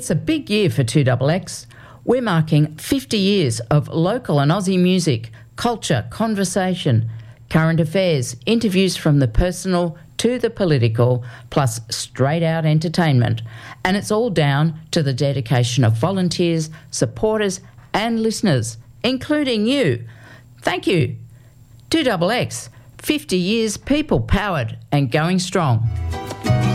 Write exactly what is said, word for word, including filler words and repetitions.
It's a big year for two X X. We're marking fifty years of local and Aussie music, culture, conversation, current affairs, interviews from the personal to the political, plus straight-out entertainment. And it's all down to the dedication of volunteers, supporters and listeners, including you. Thank you. two X X, fifty years people-powered and going strong.